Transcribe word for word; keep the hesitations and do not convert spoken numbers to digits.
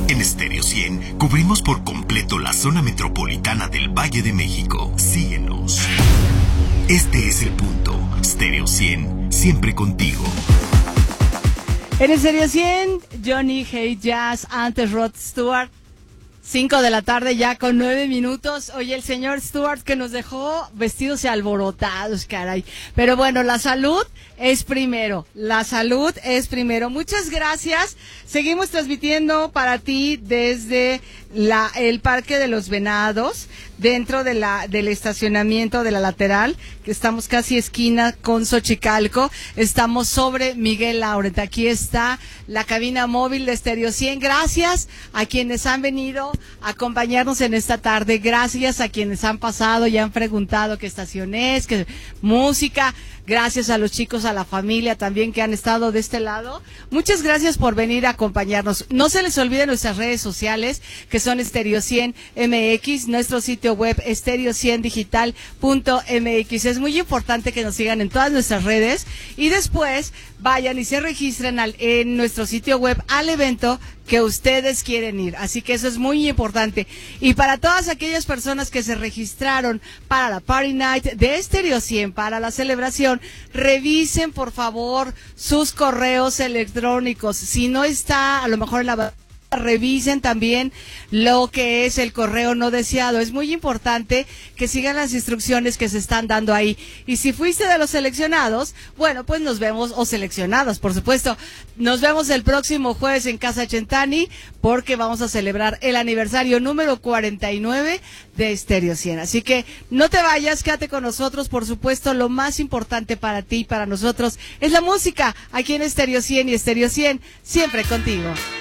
En Estéreo cien cubrimos por completo la zona metropolitana del Valle de México. Síguenos. Este es el punto. Estéreo cien, siempre contigo. En Estéreo cien, Johnny Hey Jazz, antes Rod Stewart. Cinco de la tarde ya con nueve minutos. Oye, el señor Stewart que nos dejó vestidos y alborotados, caray. Pero bueno, la salud es primero. La salud es primero. Muchas gracias. Seguimos transmitiendo para ti desde la el Parque de los Venados, dentro de la del estacionamiento de la lateral, que estamos casi esquina con Xochicalco. Estamos sobre Miguel Laurent. Aquí está la cabina móvil de Estéreo cien. Gracias a quienes han venido a acompañarnos en esta tarde. Gracias a quienes han pasado y han preguntado qué estación es, qué música. Gracias a los chicos, a la familia también que han estado de este lado. Muchas gracias por venir a acompañarnos. No se les olvide nuestras redes sociales, que son Estéreo cien M X, nuestro sitio web estéreo cien digital punto m x. Es muy importante que nos sigan en todas nuestras redes y después vayan y se registren al, en nuestro sitio web al evento que ustedes quieren ir. Así que eso es muy importante. Y para todas aquellas personas que se registraron para la Party Night de Estéreo cien, para la celebración, revisen por favor sus correos electrónicos. Si no está a lo mejor en la... revisen también lo que es el correo no deseado. Es muy importante que sigan las instrucciones que se están dando ahí. Y si fuiste de los seleccionados, bueno, pues nos vemos, o seleccionados, por supuesto, nos vemos el próximo jueves en Casa Chentani, porque vamos a celebrar el aniversario número cuarenta y nueve de Estéreo cien. Así que no te vayas, quédate con nosotros. Por supuesto, lo más importante para ti y para nosotros es la música, aquí en Estéreo cien, y Estéreo cien siempre contigo.